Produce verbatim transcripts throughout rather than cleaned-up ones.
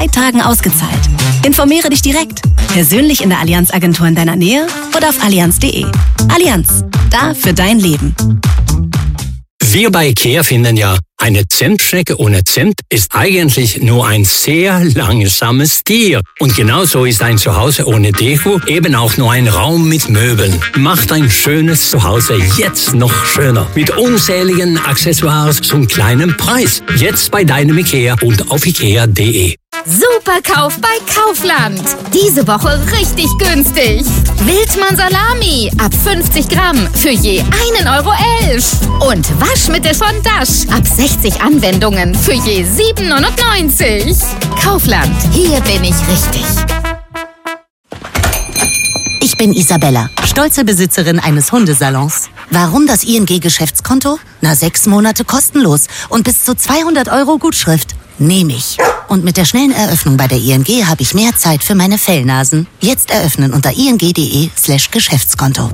drei Tagen ausgezahlt. Informiere dich direkt. Persönlich in der Allianz-Agentur in deiner Nähe oder auf allianz punkt de. Allianz, da für dein Leben. Wir bei IKEA finden ja, eine Zimtschnecke ohne Zimt ist eigentlich nur ein sehr langsames Tier. Und genauso ist ein Zuhause ohne Deko eben auch nur ein Raum mit Möbeln. Macht ein schönes Zuhause jetzt noch schöner. Mit unzähligen Accessoires zum kleinen Preis. Jetzt bei deinem IKEA und auf ikea punkt de. Superkauf bei Kaufland. Diese Woche richtig günstig. Wildmann Salami ab fünfzig Gramm für je einen Euro elf. Und Waschmittel von Dash ab sechzig Anwendungen für je sieben neunundneunzig. Kaufland, hier bin ich richtig. Ich bin Isabella, stolze Besitzerin eines Hundesalons. Warum das I N G-Geschäftskonto? Na, sechs Monate kostenlos und bis zu zweihundert Euro Gutschrift. Nehme ich. Und mit der schnellen Eröffnung bei der I N G habe ich mehr Zeit für meine Fellnasen. Jetzt eröffnen unter ing punkt de slash Geschäftskonto.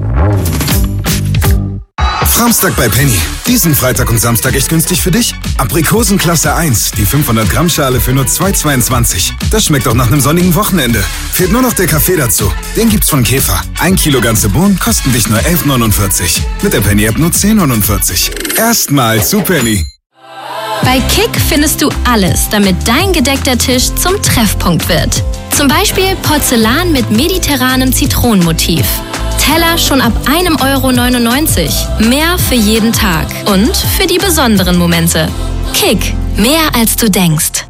Samstag bei Penny. Diesen Freitag und Samstag echt günstig für dich? Aprikosen Klasse eins, die fünfhundert Gramm Schale für nur zwei Euro zweiundzwanzig. Das schmeckt doch nach einem sonnigen Wochenende. Fehlt nur noch der Kaffee dazu. Den gibt's von Käfer. Ein Kilo ganze Bohnen kosten dich nur elf Euro neunundvierzig. Mit der Penny-App nur zehn Euro neunundvierzig. Erstmal zu Penny. Bei Kick findest du alles, damit dein gedeckter Tisch zum Treffpunkt wird. Zum Beispiel Porzellan mit mediterranem Zitronenmotiv. Teller schon ab ein Euro neunundneunzig. Mehr für jeden Tag und für die besonderen Momente. Kick, mehr als du denkst.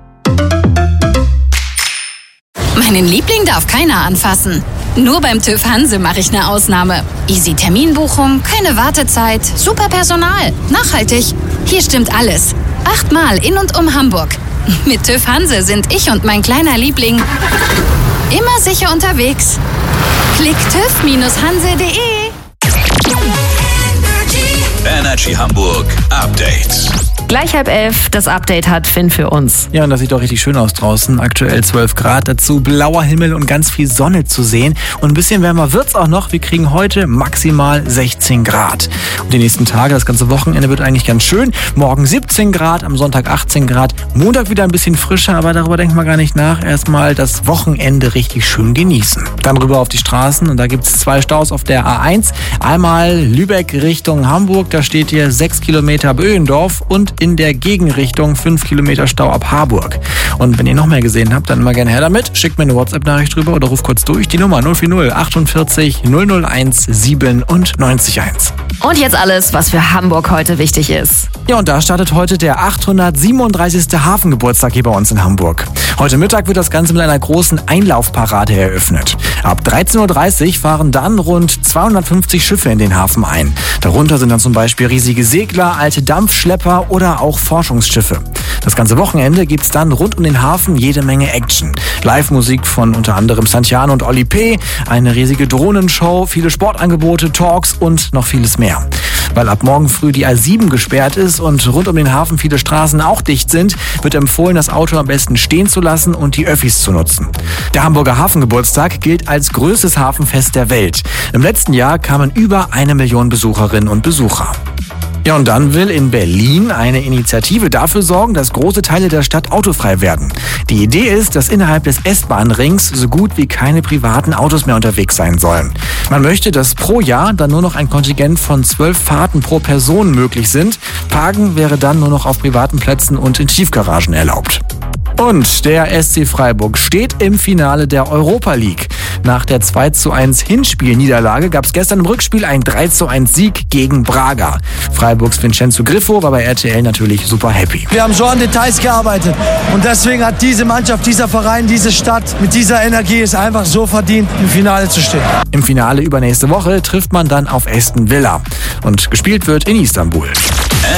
Meinen Liebling darf keiner anfassen. Nur beim TÜV Hanse mache ich eine Ausnahme. Easy Terminbuchung, keine Wartezeit, super Personal, nachhaltig. Hier stimmt alles. Achtmal in und um Hamburg. Mit TÜV Hanse sind ich und mein kleiner Liebling immer sicher unterwegs. Klick tüv hanse punkt de. Energy Hamburg Update. Gleich halb elf, das Update hat Finn für uns. Ja, und das sieht doch richtig schön aus draußen. Aktuell zwölf Grad, dazu blauer Himmel und ganz viel Sonne zu sehen. Und ein bisschen wärmer wird's auch noch. Wir kriegen heute maximal sechzehn Grad. Und die nächsten Tage, das ganze Wochenende wird eigentlich ganz schön. Morgen siebzehn Grad, am Sonntag achtzehn Grad. Montag wieder ein bisschen frischer, aber darüber denkt man gar nicht nach. Erstmal das Wochenende richtig schön genießen. Dann rüber auf die Straßen und da gibt's zwei Staus auf der A eins. Einmal Lübeck Richtung Hamburg, da steht hier sechs Kilometer ab Öhendorf und in der Gegenrichtung fünf Kilometer Stau ab Harburg. Und wenn ihr noch mehr gesehen habt, dann immer gerne her damit. Schickt mir eine WhatsApp-Nachricht drüber oder ruft kurz durch. Die Nummer null vier null achtundvierzig null null eins siebenundneunzig eins. Und jetzt alles, was für Hamburg heute wichtig ist. Ja, und da startet heute der achthundertsiebenunddreißigste Hafengeburtstag hier bei uns in Hamburg. Heute Mittag wird das Ganze mit einer großen Einlaufparade eröffnet. Ab dreizehn Uhr dreißig fahren dann rund zweihundertfünfzig Schiffe in den Hafen ein. Darunter sind dann zum Beispiel riesige Segler, alte Dampfschlepper oder auch Forschungsschiffe. Das ganze Wochenende gibt's dann rund um den Hafen jede Menge Action. Live-Musik von unter anderem Santiano und Oli P., eine riesige Drohnenshow, viele Sportangebote, Talks und noch vieles mehr. Weil ab morgen früh die A sieben gesperrt ist und rund um den Hafen viele Straßen auch dicht sind, wird empfohlen, das Auto am besten stehen zu lassen und die Öffis zu nutzen. Der Hamburger Hafengeburtstag gilt als größtes Hafenfest der Welt. Im letzten Jahr kamen über eine Million Besucherinnen und Besucher. Ja, und dann will in Berlin eine Initiative dafür sorgen, dass große Teile der Stadt autofrei werden. Die Idee ist, dass innerhalb des S-Bahn-Rings so gut wie keine privaten Autos mehr unterwegs sein sollen. Man möchte, dass pro Jahr dann nur noch ein Kontingent von zwölf Fahrten pro Person möglich sind. Parken wäre dann nur noch auf privaten Plätzen und in Tiefgaragen erlaubt. Und der S C Freiburg steht im Finale der Europa League. Nach der zwei zu eins Hinspielniederlage gab es gestern im Rückspiel einen drei zu eins Sieg gegen Braga. Freiburgs Vincenzo Griffo war bei R T L natürlich super happy. Wir haben schon an Details gearbeitet und deswegen hat diese Mannschaft, dieser Verein, diese Stadt mit dieser Energie es einfach so verdient, im Finale zu stehen. Im Finale übernächste Woche trifft man dann auf Aston Villa und gespielt wird in Istanbul.